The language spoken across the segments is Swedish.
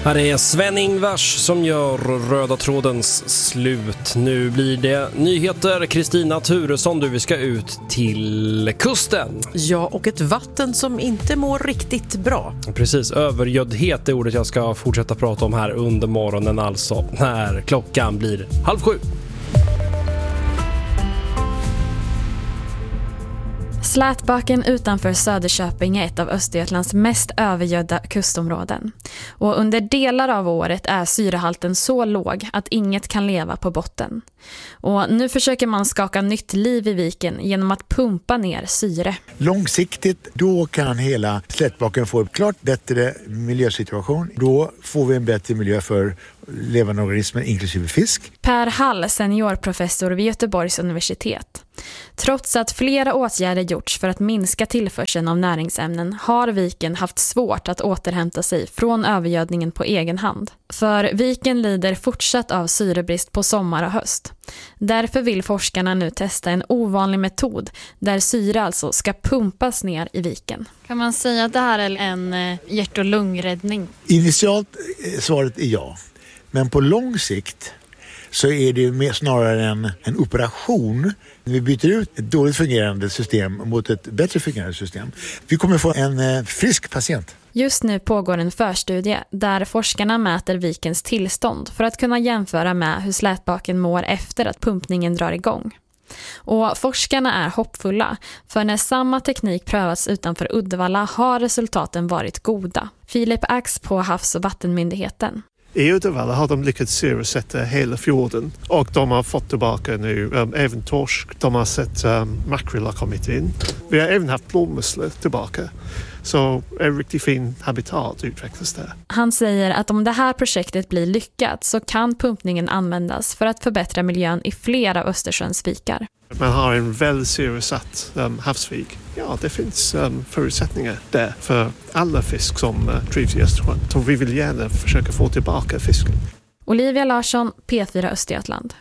Här är Sven-Ingvars som gör röda trådens slut. Nu blir det nyheter. Kristina Turesson, vi ska ut till kusten. Ja, och ett vatten som inte mår riktigt bra. Precis, övergöddhet är ordet jag ska fortsätta prata om här under morgonen, alltså när klockan blir 6:30. Slätbaken utanför Söderköping är ett av Östergötlands mest övergödda kustområden. Och under delar av året är syrehalten så låg att inget kan leva på botten. Och nu försöker man skaka nytt liv i viken genom att pumpa ner syre. Långsiktigt, då kan hela slätbaken få en klart bättre miljösituation. Då får vi en bättre miljö för levande organismer inklusive fisk. Per Hall, seniorprofessor vid Göteborgs universitet. Trots att flera åtgärder gjorts för att minska tillförseln av näringsämnen har viken haft svårt att återhämta sig från övergödningen på egen hand. För viken lider fortsatt av syrebrist på sommar och höst. Därför vill forskarna nu testa en ovanlig metod där syre alltså ska pumpas ner i viken. Kan man säga att det här är en hjärt- och lungräddning? Initialt svaret är ja. Men på lång sikt så är det mer snarare en operation. Vi byter ut ett dåligt fungerande system mot ett bättre fungerande system. Vi kommer få en frisk patient. Just nu pågår en förstudie där forskarna mäter vikens tillstånd för att kunna jämföra med hur slätbaken mår efter att pumpningen drar igång. Och forskarna är hoppfulla, för när samma teknik prövats utanför Uddevalla har resultaten varit goda. Filip Ax på Havs- och vattenmyndigheten. I Uddevalla har de lyckats syresätta hela fjorden och de har fått tillbaka nu även torsk. De har sett makrill har kommit in. Vi har även haft blåmusslor tillbaka. Så en riktigt fin habitat utvecklas där. Han säger att om det här projektet blir lyckat så kan pumpningen användas för att förbättra miljön i flera av Östersjöns vikar. Man har en väl syresatt havsvik. Ja, det finns förutsättningar där för alla fisk som trivs i Östersjön. Så vi vill gärna försöka få tillbaka fisken. Olivia Larsson, P4 Östergötland.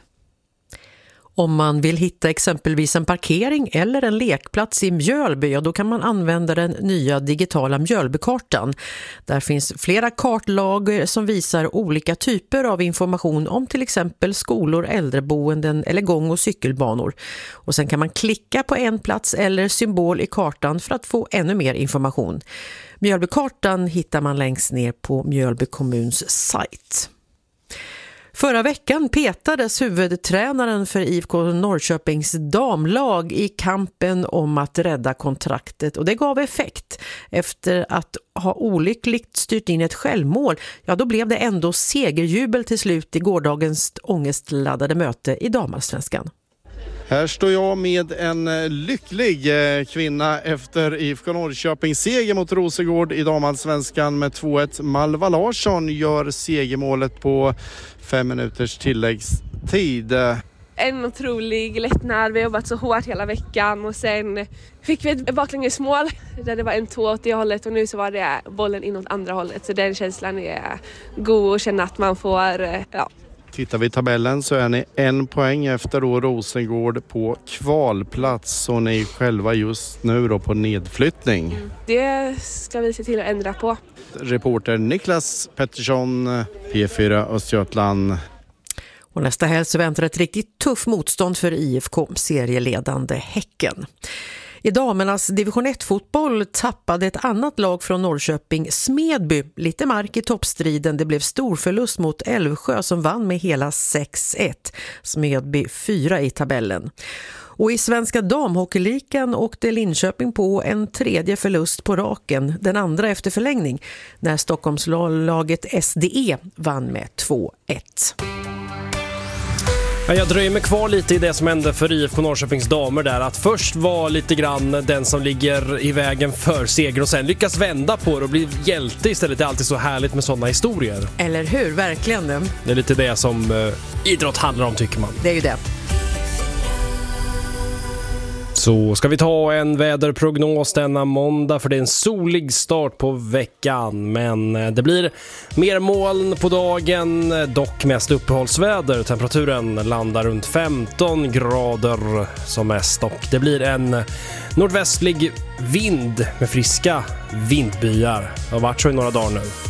Om man vill hitta exempelvis en parkering eller en lekplats i Mjölby, då kan man använda den nya digitala Mjölbykartan. Där finns flera kartlager som visar olika typer av information om till exempel skolor, äldreboenden eller gång- och cykelbanor. Och sen kan man klicka på en plats eller symbol i kartan för att få ännu mer information. Mjölbykartan hittar man längst ner på Mjölby kommuns sajt. Förra veckan petades huvudtränaren för IFK Norrköpings damlag i kampen om att rädda kontraktet, och det gav effekt. Efter att ha olyckligt styrt in ett självmål, ja då blev det ändå segerjubel till slut i gårdagens ångestladdade möte i damallsvenskan. Här står jag med en lycklig kvinna efter IFK Norrköpings seger mot Rosengård i damallsvenskan med 2-1. Malva Larsson gör segermålet på 5 minuters tilläggstid. En otrolig lättnad, vi har jobbat så hårt hela veckan och sen fick vi ett baklängesmål där det var en tå åt det hållet och nu så var det bollen inåt andra hållet, så den känslan är god och känna att man får, Tittar vi i tabellen så är ni 1 poäng efter då Rosengård på kvalplats och ni själva just nu då på nedflyttning. Det ska vi se till att ändra på. Reporter Niklas Pettersson, P4 Östergötland. Och nästa helg så väntar ett riktigt tuff motstånd för IFK, serieledande Häcken. I damernas division 1-fotboll tappade ett annat lag från Norrköping, Smedby, lite mark i toppstriden. Det blev stor förlust mot Älvsjö som vann med hela 6-1. Smedby 4 i tabellen. Och i svenska damhockeyligan åkte Linköping på en tredje förlust på raken, den andra efter förlängning, när Stockholmslaget SDE vann med 2-1. Jag dröjer mig kvar lite i det som hände för IFK Norrköpings damer där. Att först var lite grann den som ligger i vägen för seger och sen lyckas vända på det och bli hjälte istället. Det är alltid så härligt med sådana historier. Eller hur, verkligen. Det är lite det som idrott handlar om, tycker man. Det är ju det. Så ska vi ta en väderprognos denna måndag, för det är en solig start på veckan. Men det blir mer moln på dagen, dock mest uppehållsväder. Temperaturen landar runt 15 grader som mest och det blir en nordvästlig vind med friska vindbyar. Det har varit så i några dagar nu.